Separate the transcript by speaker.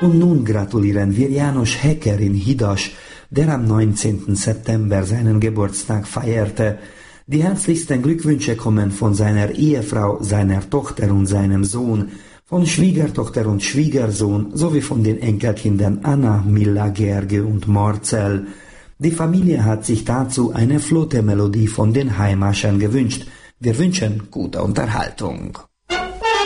Speaker 1: Und nun gratulieren wir János Hecker in Hidas, der am 19. September seinen Geburtstag feierte. Die herzlichsten Glückwünsche kommen von seiner Ehefrau, seiner Tochter und seinem Sohn, von Schwiegertochter und Schwiegersohn sowie von den Enkelkindern Anna, Milla, Gerge und Marcel. Die Familie hat sich dazu eine flotte Melodie von den Heimaschern gewünscht. Wir wünschen gute Unterhaltung.